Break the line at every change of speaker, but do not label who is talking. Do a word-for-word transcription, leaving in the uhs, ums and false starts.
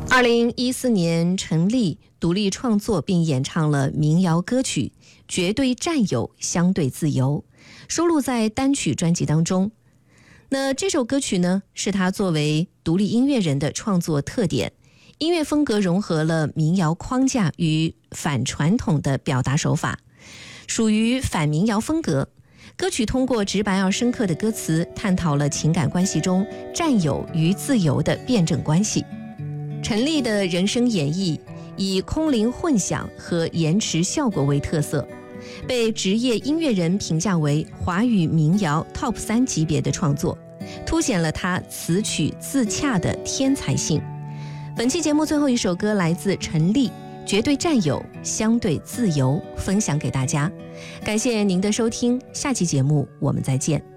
二零一四年陈粒独立创作并演唱了民谣歌曲《绝对占有，相对自由》，收录在单曲专辑当中。那这首歌曲呢，是他作为独立音乐人的创作特点，音乐风格融合了民谣框架与反传统的表达手法，属于反民谣风格。歌曲通过直白而深刻的歌词，探讨了情感关系中占有与自由的辩证关系。陈粒的人声演绎以空灵混响和延迟效果为特色，被职业音乐人评价为华语民谣 Top 三级别的创作，凸显了他词曲自洽的天才性。本期节目最后一首歌来自陈粒，绝对占有，相对自由，分享给大家。感谢您的收听，下期节目我们再见。